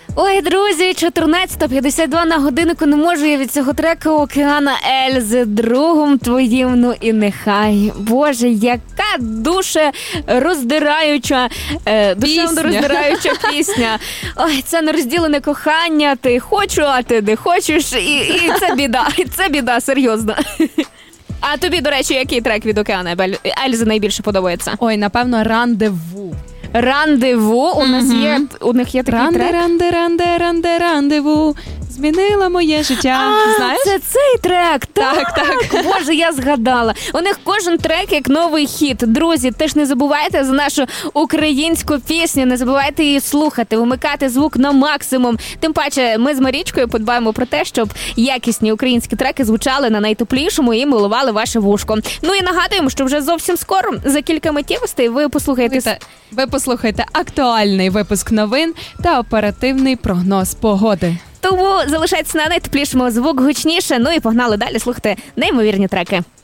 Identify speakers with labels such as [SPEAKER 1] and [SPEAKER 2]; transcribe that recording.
[SPEAKER 1] Ой, друзі, 14:52 на годиннику. Не можу я від цього треку Океана Ельзи. Другом твоїм, ну і нехай. Боже, яка душероздираюча пісня. Ой, це нерозділене кохання. Ти хочу, а ти не хочеш. І це біда. Це біда, серйозно. А тобі, до речі, який трек від Океана Ельзи найбільше подобається?
[SPEAKER 2] Ой, напевно, «Рандеву».
[SPEAKER 1] «Рандеву». У них є такий трек.
[SPEAKER 2] Рандеву. Змінила моє життя. Знаєш?
[SPEAKER 1] Це цей трек.
[SPEAKER 2] Так.
[SPEAKER 1] Боже, я згадала. У них кожен трек як новий хіт. Друзі, теж не забувайте за нашу українську пісню. Не забувайте її слухати, вмикати звук на максимум. Тим паче, ми з Марічкою подбаємо про те, щоб якісні українські треки звучали на найтеплішому і милували ваше вушко. Ну і нагадуємо, що вже зовсім скоро, за кілька миттєвостей, ви послухаєте
[SPEAKER 2] актуальний випуск новин та оперативний прогноз погоди.
[SPEAKER 1] Тому залишайтеся на найтеплішому, звук гучніше. Ну і погнали далі слухати неймовірні треки.